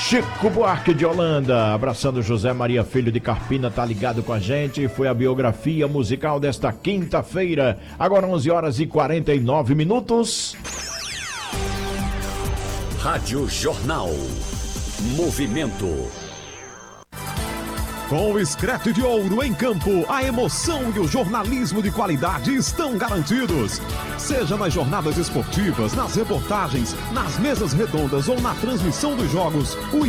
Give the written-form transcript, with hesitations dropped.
Chico Buarque de Holanda, abraçando José Maria Filho de Carpina, tá ligado com a gente. Foi a biografia musical desta quinta-feira, agora 11h49. Rádio Jornal. Movimento. Com o Screte de Ouro em campo, a emoção e o jornalismo de qualidade estão garantidos. Seja nas jornadas esportivas, nas reportagens, nas mesas redondas ou na transmissão dos jogos, o